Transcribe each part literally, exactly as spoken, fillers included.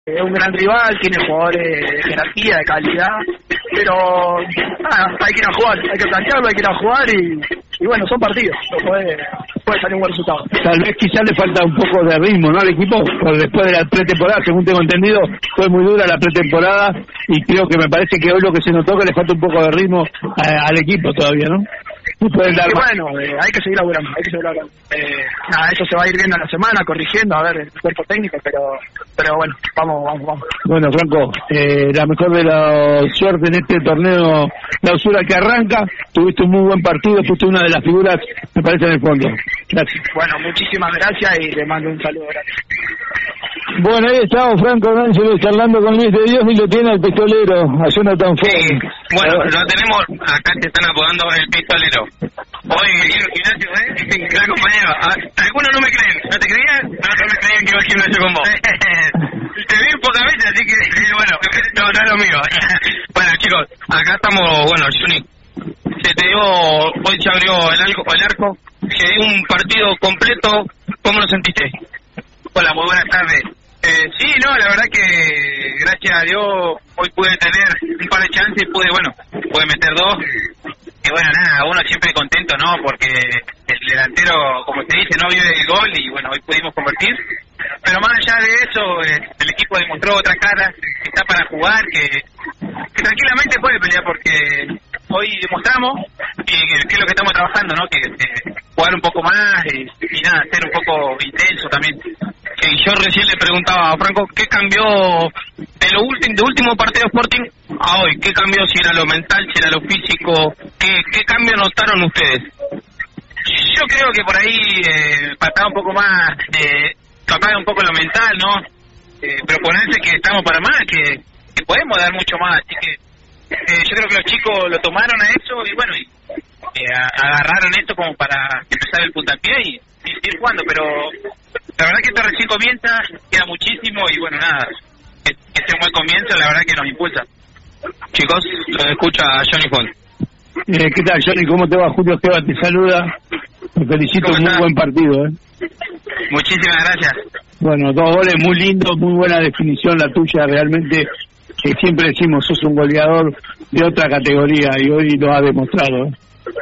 Es un gran rival, tiene jugadores de jerarquía, de calidad, pero nada, hay que ir a jugar, hay que plantearlo, hay que ir a jugar y, y bueno, son partidos, puede, puede salir un buen resultado. Tal vez quizás le falta un poco de ritmo, ¿no? Al equipo, por después de la pretemporada, según tengo entendido, fue muy dura la pretemporada y creo que me parece que hoy lo que se notó que le falta un poco de ritmo a, al equipo todavía, ¿no? Pueden dar bueno, eh, hay que seguir laburando, hay que seguir laburando. Eh, nada, eso se va a ir viendo en la semana, corrigiendo, a ver, el cuerpo técnico, pero pero bueno, vamos, vamos, vamos. Bueno, Franco, eh, la mejor de la suerte en este torneo clausura que arranca, tuviste un muy buen partido, fuiste una de las figuras, me parece, en el fondo. Gracias. Bueno, muchísimas gracias y le mando un saludo grande. Bueno, ahí estamos, Franco D'Angelo, charlando con Luis de Dios y lo tiene el pistolero, a Jonathan Ford. Sí, bueno, lo tenemos, acá te están apodando el pistolero. Hoy en el gimnasio, ¿eh? Gran compañero. Algunos no me creen, ¿no te creían? No, no me creían que iba al gimnasio con vos. Te vi pocas veces, así que, bueno, no, no es lo mío. Bueno, chicos, acá estamos, bueno, Johnny, se te dio, hoy se abrió el arco, el arco, se dio un partido completo, ¿cómo lo sentiste? Hola, muy buenas tardes. Eh, sí, no, la verdad que gracias a Dios hoy pude tener un par de chances, pude, bueno, pude meter dos. Y bueno, nada, uno siempre contento, ¿no? Porque el delantero, como se dice, no vive del gol y bueno, hoy pudimos convertir. Pero más allá de eso, eh, el equipo demostró otra cara, que está para jugar, que, que tranquilamente puede pelear porque hoy demostramos que, que es lo que estamos trabajando, ¿no? Que, que jugar un poco más y, y nada, ser un poco intenso también. Sí, yo recién le preguntaba a Franco, ¿qué cambió de lo último, de último partido de Sporting a hoy? ¿Qué cambió, si era lo mental, si era lo físico? ¿Qué, qué cambio notaron ustedes? Yo creo que por ahí eh, faltaba un poco más, eh, tocar un poco lo mental, ¿no? Eh, proponerse que estamos para más, que, que podemos dar mucho más. Así que eh, yo creo que los chicos lo tomaron a eso y bueno, y, eh, agarraron esto como para empezar el puntapié y, y seguir jugando, pero la verdad que esto recién comienza, queda muchísimo y bueno, nada, que, que sea un buen comienzo, la verdad que nos impulsa. Chicos, los escucha Johnny Font. Eh, ¿Qué tal, Johnny? ¿Cómo te va? Julio Esteban te saluda. Te felicito, un muy buen partido, ¿eh? Muchísimas gracias. Bueno, dos goles muy lindos, muy buena definición la tuya, realmente, que siempre decimos, sos un goleador de otra categoría y hoy lo ha demostrado, ¿eh?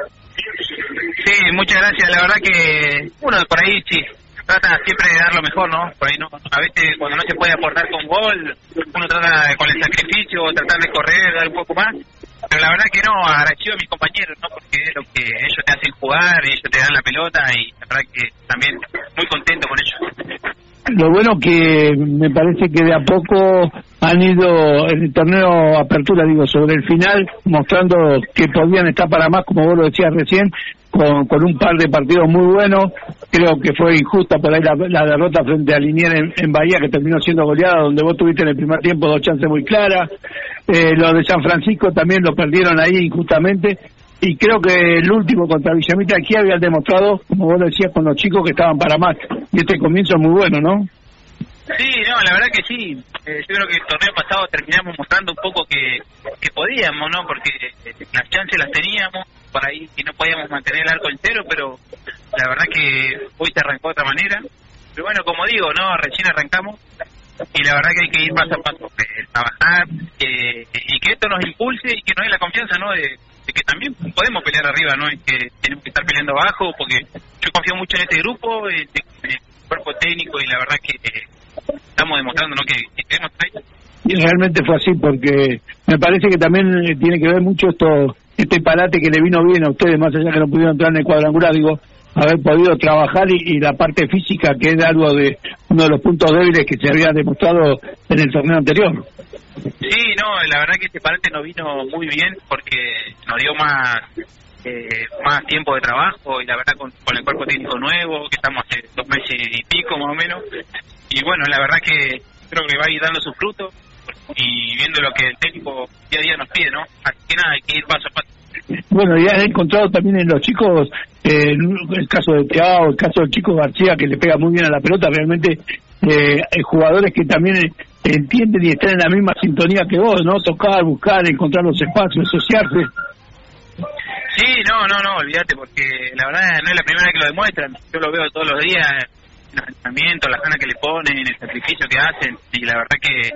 Sí, muchas gracias, la verdad que uno por ahí sí trata siempre de dar lo mejor, ¿no? Por ahí no, a veces cuando no se puede aportar con gol, uno trata de, con el sacrificio, tratar de correr, dar un poco más, pero la verdad que no, agradecido a mis compañeros, ¿no? Porque es lo que ellos te hacen jugar, ellos te dan la pelota y la verdad que también muy contento con ellos. Lo bueno que me parece que de a poco han ido en el torneo Apertura, digo, sobre el final, mostrando que podían estar para más, como vos lo decías recién, con, con un par de partidos muy buenos. Creo que fue injusta por ahí la, la derrota frente a Liniers en, en Bahía, que terminó siendo goleada, donde vos tuviste en el primer tiempo dos chances muy claras. Eh, lo de San Francisco también lo perdieron ahí injustamente. Y creo que el último contra Villamita aquí habían demostrado, como vos decías, con los chicos que estaban para más. Y este comienzo es muy bueno, ¿no? Sí, no, la verdad que sí. Eh, yo creo que el torneo pasado terminamos mostrando un poco que, que podíamos, ¿no? Porque las chances las teníamos, por ahí que no podíamos mantener el arco entero, pero la verdad que hoy se arrancó de otra manera. Pero bueno, como digo, ¿no? Recién arrancamos y la verdad que hay que ir paso a paso, eh, trabajar eh, y que esto nos impulse y que nos dé la confianza, ¿no? De, de que también podemos pelear arriba, ¿no? Y que tenemos que estar peleando abajo, porque yo confío mucho en este grupo, en el cuerpo técnico, y la verdad que eh, estamos demostrando, ¿no? que, que queremos traer. Y realmente fue así, porque me parece que también tiene que ver mucho esto, este parate que le vino bien a ustedes, más allá que no pudieron entrar en el cuadrangular, digo, haber podido trabajar y, y la parte física, que es algo de uno de los puntos débiles que se había demostrado en el torneo anterior. Sí, no, la verdad que este parate nos vino muy bien porque nos dio más eh, más tiempo de trabajo y la verdad con, con el cuerpo técnico nuevo, que estamos hace dos meses y pico más o menos, y bueno, la verdad que creo que va a ir dando sus frutos y viendo lo que el técnico día a día nos pide, ¿no? Así que nada, hay que ir paso a paso. Bueno, ya he encontrado también en los chicos, eh, el caso de Teao, el caso del chico García, que le pega muy bien a la pelota, realmente eh, hay jugadores que también entienden y están en la misma sintonía que vos, ¿no? Tocar, buscar, encontrar los espacios, asociarse. Sí, no, no, no, olvídate, porque la verdad no es la primera vez que lo demuestran. Yo lo veo todos los días en los entrenamientos, las ganas que le ponen, el sacrificio que hacen, y la verdad que